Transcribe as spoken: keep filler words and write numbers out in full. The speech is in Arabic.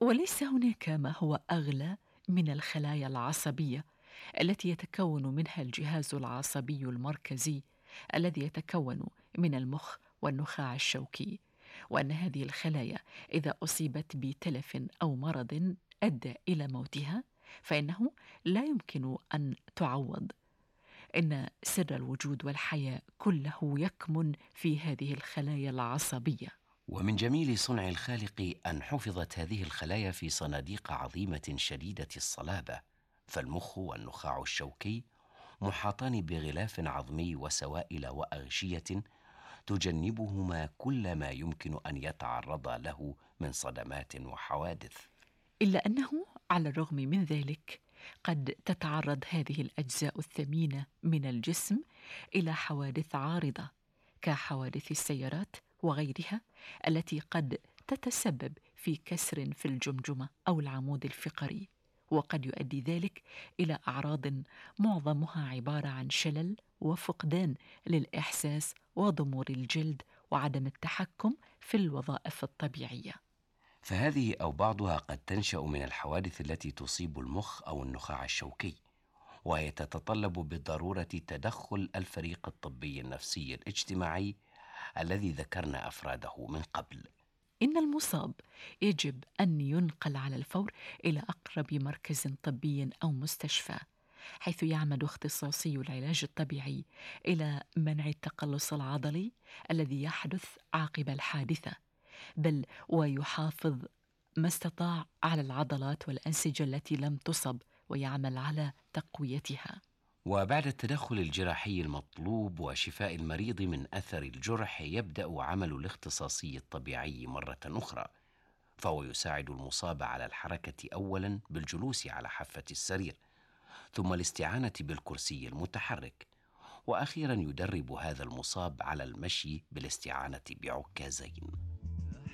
وليس هناك ما هو أغلى من الخلايا العصبية التي يتكون منها الجهاز العصبي المركزي الذي يتكون من المخ والنخاع الشوكي، وأن هذه الخلايا إذا أصيبت بتلف أو مرض أدى إلى موتها فإنه لا يمكن أن تعوض. إن سر الوجود والحياة كله يكمن في هذه الخلايا العصبية. ومن جميل صنع الخالق أن حفظت هذه الخلايا في صناديق عظيمة شديدة الصلابة، فالمخ والنخاع الشوكي محاطان بغلاف عظمي وسوائل وأغشية تجنبهما كل ما يمكن أن يتعرضا له من صدمات وحوادث. إلا أنه على الرغم من ذلك قد تتعرض هذه الأجزاء الثمينة من الجسم إلى حوادث عارضة كحوادث السيارات وغيرها، التي قد تتسبب في كسر في الجمجمة أو العمود الفقري، وقد يؤدي ذلك إلى أعراض معظمها عبارة عن شلل وفقدان للإحساس وضمور الجلد وعدم التحكم في الوظائف الطبيعية. فهذه أو بعضها قد تنشأ من الحوادث التي تصيب المخ أو النخاع الشوكي، وهي تتطلب بالضرورة تدخل الفريق الطبي النفسي الاجتماعي الذي ذكرنا أفراده من قبل. إن المصاب يجب أن ينقل على الفور إلى أقرب مركز طبي أو مستشفى، حيث يعمد اختصاصي العلاج الطبيعي إلى منع التقلص العضلي الذي يحدث عقب الحادثة، بل ويحافظ ما استطاع على العضلات والأنسجة التي لم تصب ويعمل على تقويتها. وبعد التدخل الجراحي المطلوب وشفاء المريض من أثر الجرح، يبدأ عمل الاختصاصي الطبيعي مرة أخرى، فهو يساعد المصاب على الحركة أولا بالجلوس على حافة السرير، ثم الاستعانة بالكرسي المتحرك، وأخيرا يدرب هذا المصاب على المشي بالاستعانة بعكازين.